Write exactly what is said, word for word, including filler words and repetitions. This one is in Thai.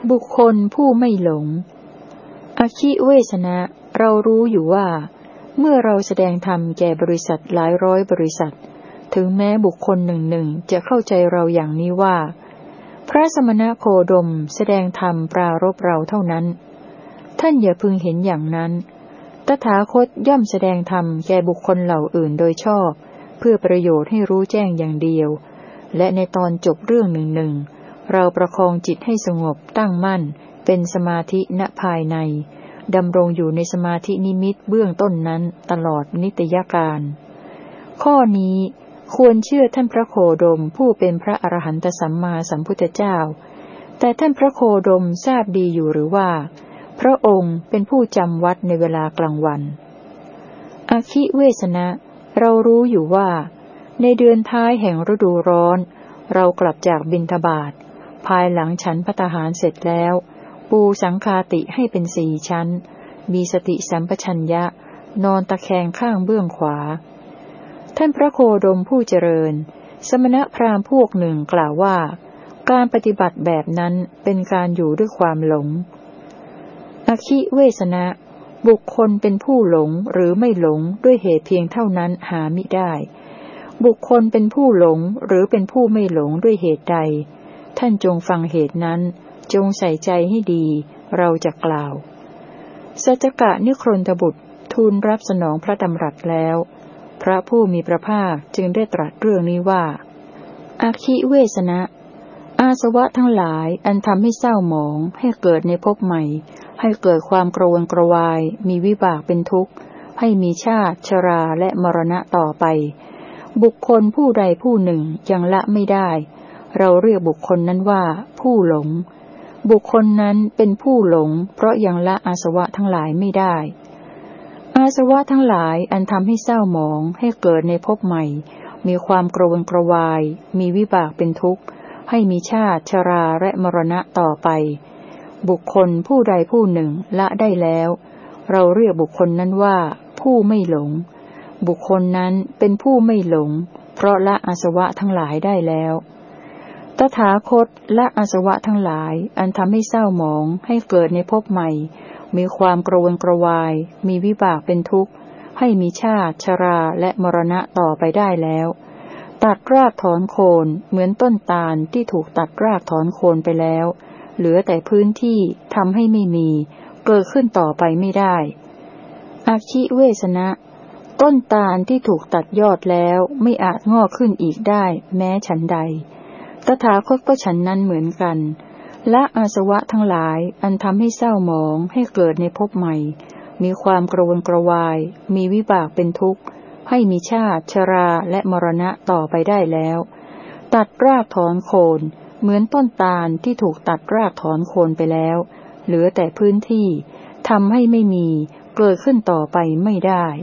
บุคคลผู้ไม่หลงอคิเวสนะเรารู้อยู่ว่าเมื่อเราแสดงธรรมแก่บริษัทหลายร้อยบริษัทถึงแม้บุคคลหนึ่งหนึ่งจะเข้าใจเราอย่างนี้ว่าพระสมณโคดมแสดงธรรมปรารภเราเท่านั้นท่านอย่าพึงเห็นอย่างนั้นตถาคตย่อมแสดงธรรมแก่บุคคลเหล่าอื่นโดยชอบเพื่อประโยชน์ให้รู้แจ้งอย่างเดียวและในตอนจบเรื่องหนึ่งหนึ่งเราประคองจิตให้สงบตั้งมั่นเป็นสมาธิณภายในดำรงอยู่ในสมาธินิมิตเบื้องต้นนั้นตลอดนิตยการข้อนี้ควรเชื่อท่านพระโคดมผู้เป็นพระอรหันตสัมมาสัมพุทธเจ้าแต่ท่านพระโคดมทราบดีอยู่หรือว่าพระองค์เป็นผู้จำวัดในเวลากลางวันอคิเวสนะเรารู้อยู่ว่าในเดือนท้ายแห่งฤดูร้อนเรากลับจากบิณฑบาตภายหลังฉันภัตตาหารเสร็จแล้วปูสังฆาติให้เป็นสี่ชั้นมีสติสัมปชัญญะนอนตะแคงข้างเบื้องขวาท่านพระโคดมผู้เจริญสมณพราหมณ์พวกหนึ่งกล่าวว่าการปฏิบัติแบบนั้นเป็นการอยู่ด้วยความหลงอคิเวสนะบุคคลเป็นผู้หลงหรือไม่หลงด้วยเหตุเพียงเท่านั้นหามิได้บุคคลเป็นผู้หลงหรือเป็นผู้ไม่หลงด้วยเหตุใดท่านจงฟังเหตุนั้นจงใส่ใจให้ดีเราจะกล่าวสัจจกะนิครนทบุตรทูลรับสนองพระดำรัสแล้วพระผู้มีพระภาคจึงได้ตรัสเรื่องนี้ว่าอคิเวสนะอาสวะทั้งหลายอันทำให้เศร้าหมองให้เกิดในภพใหม่ให้เกิดความกระวนกระวายมีวิบากเป็นทุกข์ให้มีชาติชราและมรณะต่อไปบุคคลผู้ใดผู้หนึ่งยังละไม่ได้เราเรียกบุคคลนั้นว่าผู้หลงบุคคลนั้นเป็นผู้หลงเพราะยังละอาสวะทั้งหลายไม่ได้อาสวะทั้งหลายอันทำให้เศร้าหมองให้เกิดในภพใหม่มีความกระวนกระวายมีวิบากเป็นทุกข์ให้มีชาติชราและมรณะต่อไปบุคคลผู้ใดผู้หนึ่งละได้แล้วเราเรียกบุคคลนั้นว่าผู้ไม่หลงบุคคลนั้นเป็นผู้ไม่หลงเพราะละอาสวะทั้งหลายได้แล้วตถาคตละอาสวะทั้งหลายอันทำให้เศร้าหมองให้เกิดในภพใหม่มีความกระวนกระวายมีวิบากเป็นทุกข์ให้มีชาติชราและมรณะต่อไปได้แล้วตัดรากถอนโคนเหมือนต้นตาลที่ถูกตัดรากถอนโคนไปแล้วเหลือแต่พื้นที่ทำให้ไม่มีเกิดขึ้นต่อไปไม่ได้อคิเวสนะต้นตาลที่ถูกตัดยอดแล้วไม่อาจงอกขึ้นอีกได้แม้ฉันใดตถาคตก็ฉันนั้นเหมือนกันละอาสวะทั้งหลายอันทำให้เศร้าหมองให้เกิดในภพใหม่มีความกระวนกระวายมีวิบากเป็นทุกข์ให้มีชาติชราและมรณะต่อไปได้แล้วตัดรากถอนโคนเหมือนต้นตาลที่ถูกตัดรากถอนโคนไปแล้วเหลือแต่พื้นที่ทำให้ไม่มีเกิดขึ้นต่อไปไม่ได้